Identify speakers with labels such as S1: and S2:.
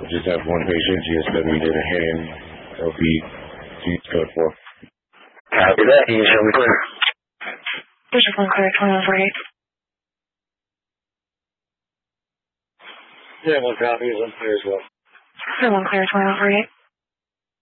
S1: Just have one patient, GSW did a hand, LP, code 4.
S2: Copy that. Can you show me clear?
S3: District 1 clear, 2148.
S2: Yeah, one copy is unclear as well.
S3: District 1 clear, 2148.